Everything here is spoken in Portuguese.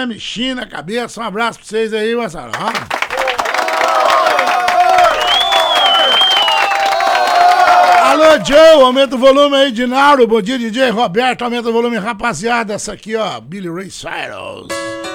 FM, China, cabeça. Um abraço pra vocês aí, moçada. Alô, Joe, aumenta o volume aí de Nauro. Bom dia, DJ Roberto, aumenta o volume, rapaziada. Essa aqui, ó, Billy Ray Cyrus.